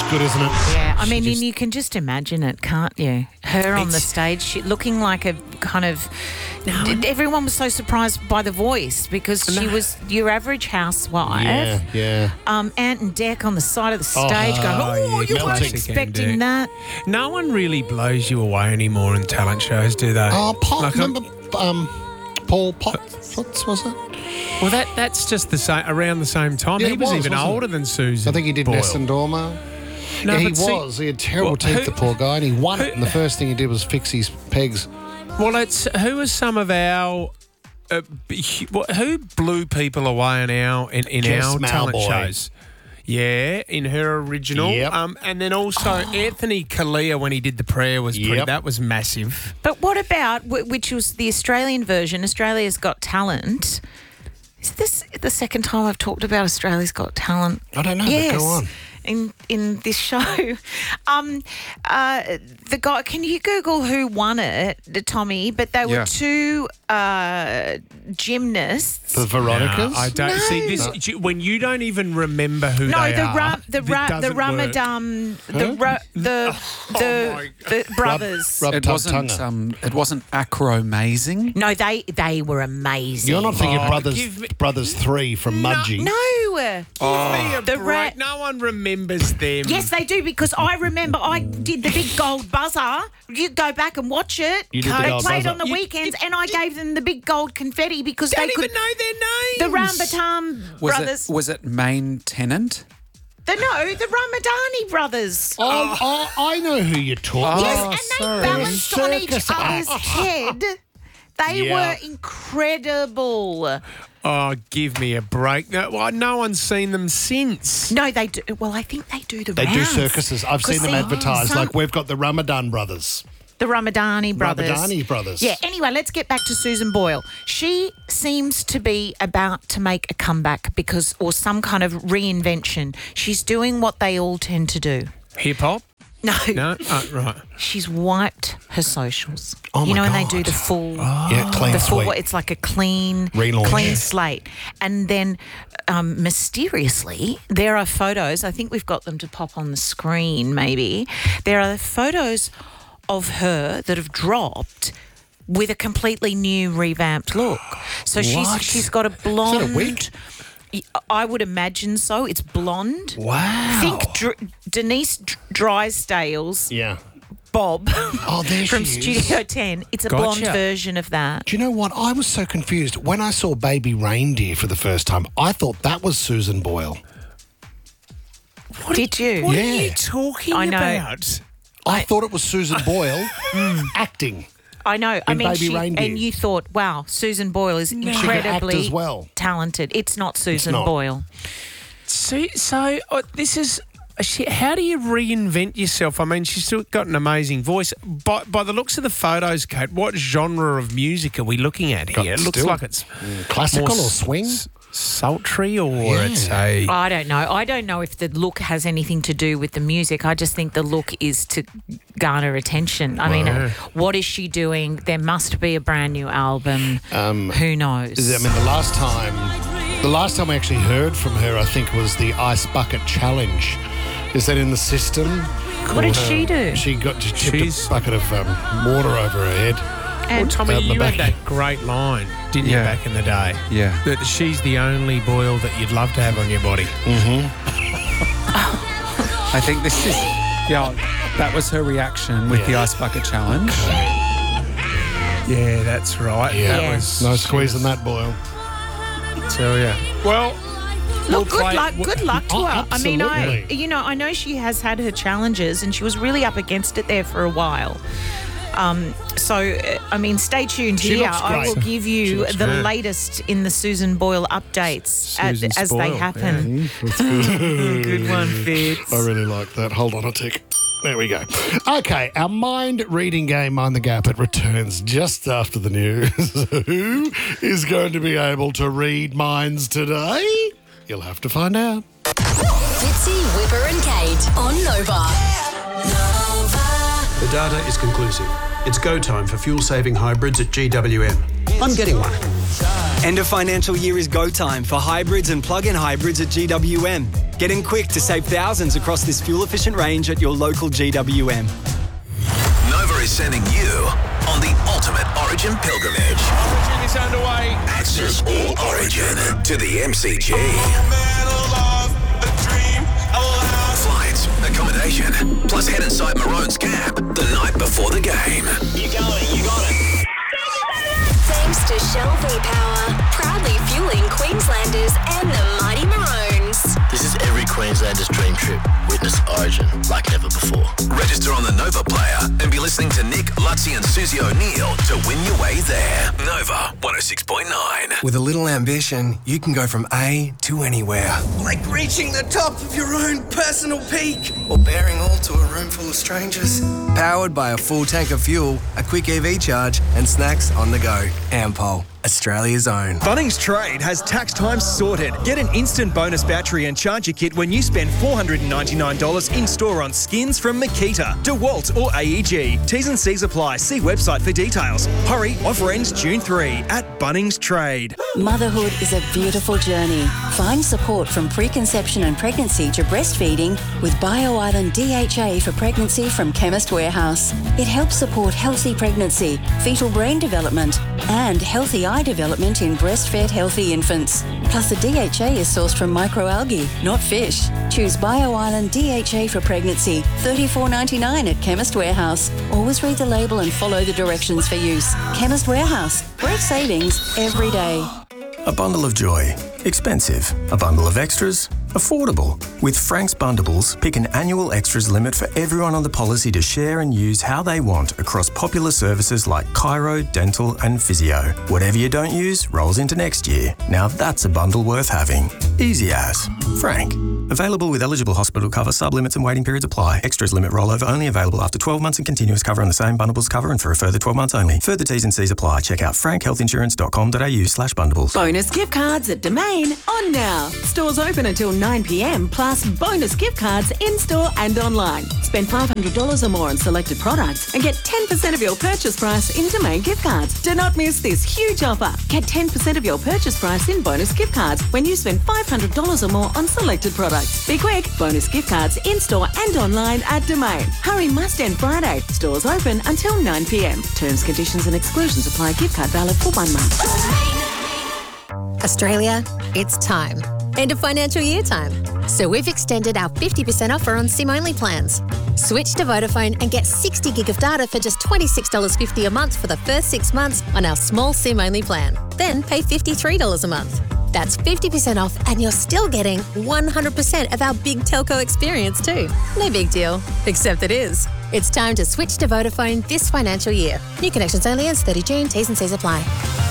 good, isn't it? Yeah, I mean, and you can just imagine it, can't you? Her on the stage, looking like a kind of... Everyone was so surprised by the voice because she was your average housewife. Yeah. Ant and Dec on the side of the stage going, you weren't expecting that. No one really blows you away anymore in talent shows, do they? Remember Paul Potts, was it? Well, that's just around the same time. Yeah, he was even wasn't older than Susan. I think he did Boyle. Ness and Dormer. No, yeah, he but see- was. He had terrible teeth, the poor guy, and he won it. And the first thing he did was fix his pegs. Well, who are some of our... who blew people away in our Jess talent Malboy. shows? Yeah, in her original. Yep. And then also Anthony Kalia when he did The Prayer was that was massive. But what about, which was the Australian version, Australia's Got Talent? Is this the second time I've talked about Australia's Got Talent? I don't know, Yes. but go on. In this show. The guy, can you Google who won it, Tommy? But they were two gymnasts. The Veronicas? I don't see this when you don't even remember who they are. The Ramadan, the brothers. Rub It wasn't Acromazing. No, they were amazing. You're not thinking Brothers 3 from Mudgee. No. No one remembers them. Yes, they do, because I remember I did the big gold buzzer. You go back and watch it. You did the They gold played buzzer. on the weekends, and I gave them the big gold confetti because Don't they could even know their names. The Rambatam brothers. Was it Main Tenant? The Ramadani brothers. I know who you're talking about. Yes, and they balanced on each Circus other's act. head. They Yeah. were incredible. Oh, give me a break. No one's seen them since. No, they do. Well, I think they do the They do rounds. circuses. I've seen them advertised. Like, we've got the Ramadan brothers. The Ramadani brothers. Ramadani brothers. Yeah, anyway, let's get back to Susan Boyle. She seems to be about to make a comeback or some kind of reinvention. She's doing what they all tend to do. Hip-hop? No. No? Right. She's wiped her socials. Oh, my when they God. do the full... Clean the full, sweep. it's like a clean Relaunch. slate. And then mysteriously, there are photos. I think we've got them to pop on the screen maybe. There are photos of her that have dropped with a completely new revamped look. So she's got a blonde... Is that a wig? I would imagine so. It's blonde. Wow. Think Denise Drysdale's Bob there from she is. Studio 10. It's a blonde version of that. Do you know what? I was so confused. When I saw Baby Reindeer for the first time, I thought that was Susan Boyle. Did you? What are you talking about? I thought it was Susan Boyle acting. I know. I mean, Baby Reindeer. and you thought, wow, Susan Boyle is She could act incredibly as well. talented. It's not Susan not. Boyle. So this is... How do you reinvent yourself? I mean, she's still got an amazing voice. By the looks of the photos, Kate, what genre of music are we looking at here? It looks like it's classical more or swing? Sultry, or it's a... I don't know. I don't know if the look has anything to do with the music. I just think the look is to garner attention. I mean, what is she doing? There must be a brand new album. Who knows? I mean, the last time we actually heard from her, I think, was the Ice Bucket Challenge. Is that in the system? What did she do? She tipped a bucket of water over her head. Well, Tommy, Out the you back. had that great line, didn't you, back in the day? Yeah. That she's the only Boyle that you'd love to have on your body. I think this is... Yeah, that was her reaction with the Ice Bucket Challenge. Yeah, that's right. Yeah. That was... No squeezing that, Boyle. Tell ya. Well... Look, good luck to her. I mean, absolutely. I know she has had her challenges and she was really up against it there for a while. Stay tuned She here. looks I great. will give you the latest in the Susan Boyle updates as they happen. Good one, Fitz. I really like that. Hold on a tick. There we go. Okay, our mind reading game, Mind the Gap, it returns just after the news. Who is going to be able to read minds today? You'll have to find out. Fitzy, Whipper and Kate on Nova. The data is conclusive. It's go time for fuel-saving hybrids at GWM. I'm getting one. End of financial year is go time for hybrids and plug-in hybrids at GWM. Get in quick to save thousands across this fuel-efficient range at your local GWM. Nova is sending you on the ultimate Origin pilgrimage. Origin is underway. Access all Origin to the MCG. Flights, accommodation, plus head inside Maroon's camp the night before the game. You got it. Thanks to Shell V-Power, proudly fueling Queenslanders and the mighty Maroons. This is every Queenslander's dream trip. Witness Origin like never before. Register on the Nova player and be listening to Nick, Lutzy and Susie O'Neill to win your way there. Nova 106.9. With a little ambition, you can go from A to anywhere. Like reaching the top of your own personal peak. Or bearing all to a room full of strangers. Powered by a full tank of fuel, a quick EV charge, and snacks on the go. Ampol, Australia's own. Bunnings Trade has tax time sorted. Get an instant bonus battery and charger kit when you spend $499 in-store on skins from Makita, DeWalt or AEG. T's and C's apply. See website for details. Hurry, offer ends June 3 at Bunnings Trade. Motherhood is a beautiful journey. Find support from preconception and pregnancy to breastfeeding with BioIsland DHA for pregnancy from Chemist Warehouse. It helps support healthy pregnancy, fetal brain development, and healthy eye development in breastfed healthy infants. Plus, the DHA is sourced from microalgae, not fish. Choose BioIsland DHA for pregnancy, $34.99 at Chemist Warehouse. Always read the label and follow the directions for use. Chemist Warehouse. Great savings every day. A bundle of joy. Expensive. A bundle of extras. Affordable. With Frank's Bundables, pick an annual extras limit for everyone on the policy to share and use how they want across popular services like chiro, dental and physio. Whatever you don't use rolls into next year. Now that's a bundle worth having. Easy as. Frank. Available with eligible hospital cover, sub-limits and waiting periods apply. Extras limit rollover only available after 12 months and continuous cover on the same bundles cover and for a further 12 months only. Further T's and C's apply. Check out frankhealthinsurance.com.au/bundles. Bonus gift cards at Domain on now. Stores open until 9 p.m. plus bonus gift cards in-store and online. Spend $500 or more on selected products and get 10% of your purchase price in Domain gift cards. Do not miss this huge offer. Get 10% of your purchase price in bonus gift cards when you spend $500 or more on selected products. Be quick. Bonus gift cards in-store and online at Domain. Hurry must end Friday. Stores open until 9 p.m. Terms, conditions and exclusions apply. Gift card valid for 1 month. Australia, it's time. End of financial year time. So we've extended our 50% offer on SIM-only plans. Switch to Vodafone and get 60 gig of data for just $26.50 a month for the first 6 months on our small SIM-only plan. Then pay $53 a month. That's 50% off and you're still getting 100% of our big telco experience too. No big deal, except it is. It's time to switch to Vodafone this financial year. New connections only ends 30 June. T's and C's apply.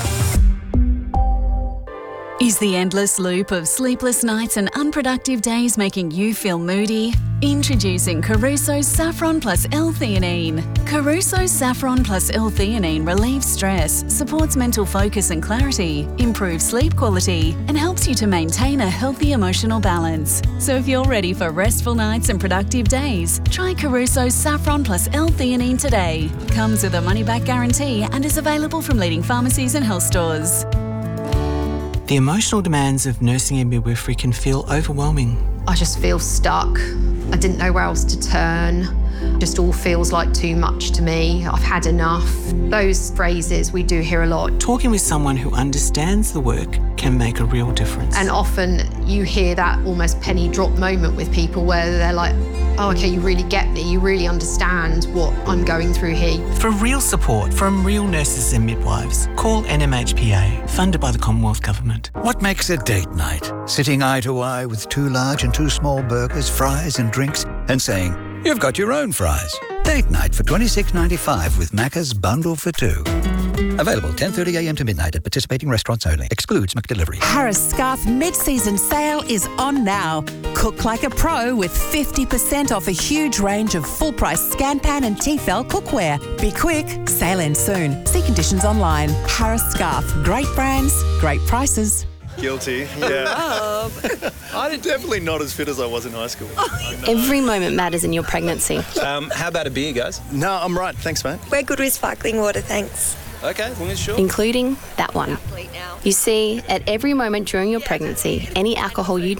Is the endless loop of sleepless nights and unproductive days making you feel moody? Introducing Caruso's Saffron plus L-theanine. Caruso's Saffron plus L-theanine relieves stress, supports mental focus and clarity, improves sleep quality, and helps you to maintain a healthy emotional balance. So if you're ready for restful nights and productive days, try Caruso's Saffron plus L-theanine today. Comes with a money-back guarantee and is available from leading pharmacies and health stores. The emotional demands of nursing and midwifery can feel overwhelming. I just feel stuck. I didn't know where else to turn. Just all feels like too much to me. I've had enough. Those phrases we do hear a lot. Talking with someone who understands the work can make a real difference. And often you hear that almost penny drop moment with people where they're like, oh, okay, you really get me. You really understand what I'm going through here. For real support from real nurses and midwives, call NMHPA, funded by the Commonwealth Government. What makes a date night? Sitting eye to eye with 2 large and 2 small burgers, fries and drinks, and saying, you've got your own fries. Date night for $26.95 with Macca's Bundle for 2. Available 10:30am to midnight at participating restaurants only. Excludes McDelivery. Harris Scarfe mid-season sale is on now. Cook like a pro with 50% off a huge range of full-price Scanpan and Tefal cookware. Be quick, sale ends soon. See conditions online. Harris Scarfe, great brands, great prices. Guilty, yeah. I'm definitely not as fit as I was in high school. Every moment matters in your pregnancy. How about a beer, guys? No, I'm right. Thanks, mate. We're good with sparkling water, thanks. Okay, as long as sure. Including that one. You see, at every moment during your pregnancy, any alcohol you drink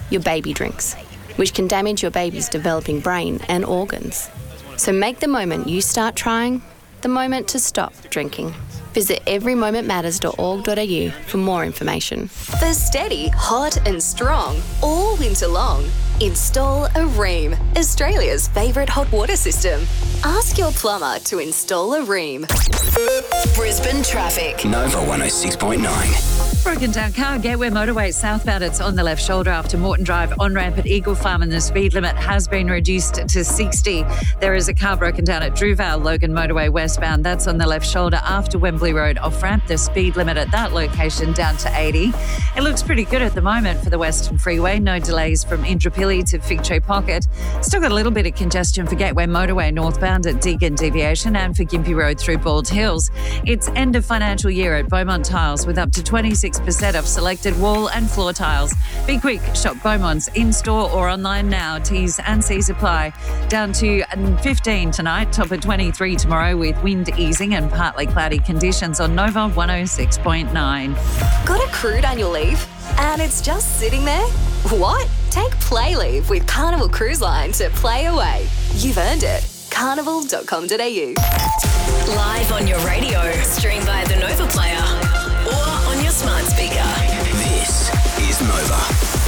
your baby drinks, which can damage your baby's developing brain and organs. So make the moment you start trying the moment to stop drinking. Visit everymomentmatters.org.au for more information. For steady, hot and strong, all winter long, install a Rheem, Australia's favourite hot water system. Ask your plumber to install a Rheem. Brisbane traffic. Nova 106.9. Broken down car, Gateway Motorway southbound. It's on the left shoulder after Morton Drive on-ramp at Eagle Farm, and the speed limit has been reduced to 60. There is a car broken down at Druvale Logan Motorway westbound. That's on the left shoulder after Wembley Road off-ramp. The speed limit at that location down to 80. It looks pretty good at the moment for the Western Freeway. No delays from Indooroopilly to Fig Tree Pocket. Still got a little bit of congestion for Gateway Motorway northbound at Deagon Deviation and for Gympie Road through Bald Hills. It's end of financial year at Beaumont Tiles with up to 26% off selected wall and floor tiles. Be quick, shop Beaumont's in-store or online now. T's and C's apply. Down to 15 tonight, top of 23 tomorrow with wind easing and partly cloudy conditions on Nova 106.9. Got accrued annual leave? And it's just sitting there? What? Take Play Leave with Carnival Cruise Line to play away. You've earned it. Carnival.com.au. Live on your radio, stream via the Nova Player or on your smart speaker. This is Nova.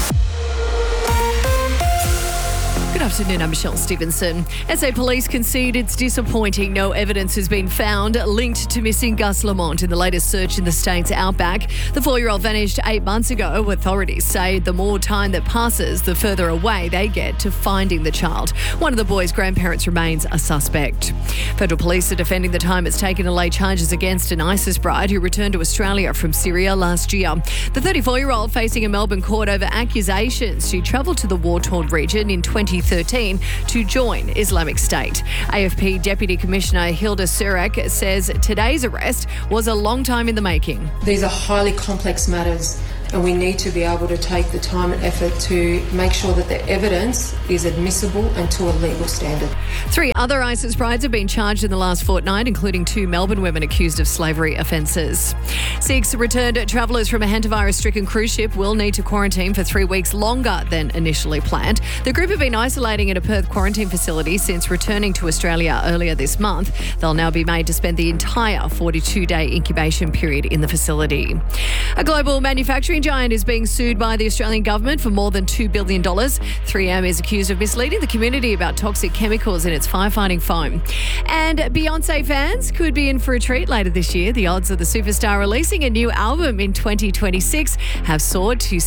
Good afternoon, I'm Michelle Stevenson. SA Police concede it's disappointing no evidence has been found linked to missing Gus Lamont in the latest search in the state's outback. The 4-year-old vanished 8 months ago. Authorities say the more time that passes, the further away they get to finding the child. One of the boy's grandparents remains a suspect. Federal police are defending the time it's taken to lay charges against an ISIS bride who returned to Australia from Syria last year. The 34-year-old facing a Melbourne court over accusations she travelled to the war-torn region in 2013 to join Islamic State. AFP Deputy Commissioner Hilda Surak says today's arrest was a long time in the making. These are highly complex matters, and we need to be able to take the time and effort to make sure that the evidence is admissible and to a legal standard. 3 other ISIS brides have been charged in the last fortnight, including 2 Melbourne women accused of slavery offences. 6 returned travellers from a hantavirus-stricken cruise ship will need to quarantine for 3 weeks longer than initially planned. The group have been isolating in a Perth quarantine facility since returning to Australia earlier this month. They'll now be made to spend the entire 42-day incubation period in the facility. A global manufacturing giant is being sued by the Australian government for more than $2 billion. 3M is accused of misleading the community about toxic chemicals in its firefighting foam. And Beyonce fans could be in for a treat later this year. The odds of the superstar releasing a new album in 2026 have soared to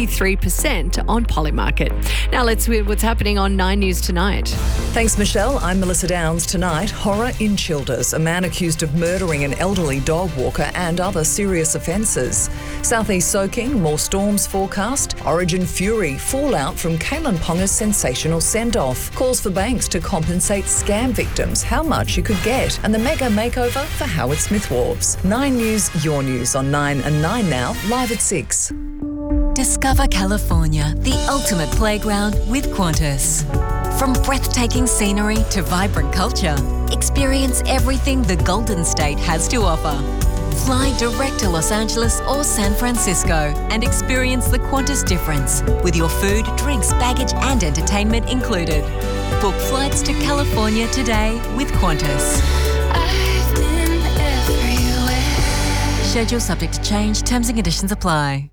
73% on Polymarket. Now let's see what's happening on 9 News Tonight. Thanks, Michelle. I'm Melissa Downs. Tonight, horror in Childers. A man accused of murdering an elderly dog walker and other serious offences. Southeast soaking, more storms forecast. Origin fury, fallout from Kalyn Ponga's sensational send-off. Calls for banks to compensate scam victims, how much you could get. And the mega makeover for Howard Smith Wharves. 9 News, your news on 9 and 9 now, live at 6. Discover California, the ultimate playground with Qantas. From breathtaking scenery to vibrant culture, experience everything the Golden State has to offer. Fly direct to Los Angeles or San Francisco and experience the Qantas difference with your food, drinks, baggage and entertainment included. Book flights to California today with Qantas. I've been everywhere. Schedule subject to change. Terms and conditions apply.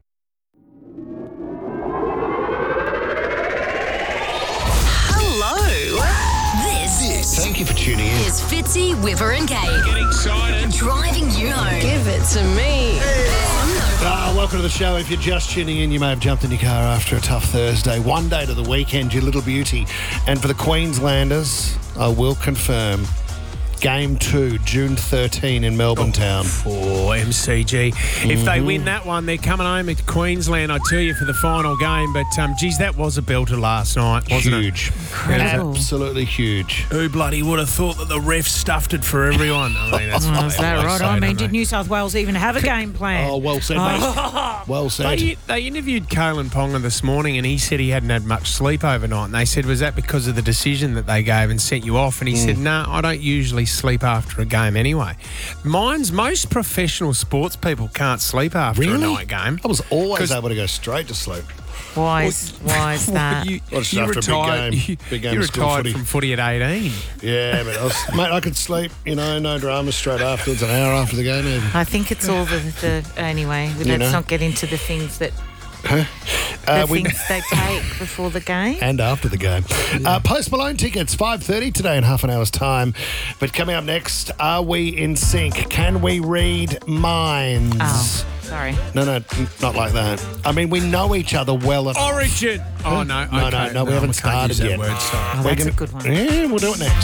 Thank you for tuning in. Here's Fitzy, Whipper and Kate. Get excited. Driving you home. Give it to me. Welcome to the show. If you're just tuning in, you may have jumped in your car after a tough Thursday. One day to the weekend, you little beauty. And for the Queenslanders, I will confirm, Game 2, June 13 in Melbourne Town. For MCG. If they win that one, they're coming home to Queensland, I tell you, for the final game. But, geez, that was a belter last night, wasn't it? Huge. Absolutely huge. Who bloody would have thought that the refs stuffed it for everyone? I mean, that's what is that right? I mean, did New South Wales even have a game plan? Oh, well said, mate. Well said. They interviewed Kalyn Ponga this morning, and he said he hadn't had much sleep overnight. And they said, was that because of the decision that they gave and sent you off? And he said, no, I don't usually sleep after a game anyway. Most professional sports people can't sleep after a night game. I was always able to go straight to sleep. Why is that? You After a retired. big game You of school retired footy. from footy at 18. Yeah, but mate, I could sleep, no drama straight afterwards, an hour after the game even. I think it's all the anyway. Let's not get into the things that things they take before the game. And after the game. Post Malone tickets, 5:30 today in half an hour's time. But coming up next, are we in sync? Can we read minds? Oh, sorry. No, not like that. I mean, we know each other well enough. Origin. Oh, no. Okay. No, we haven't started yet. Word, sorry. Oh, that's a good one. Yeah, we'll do it next.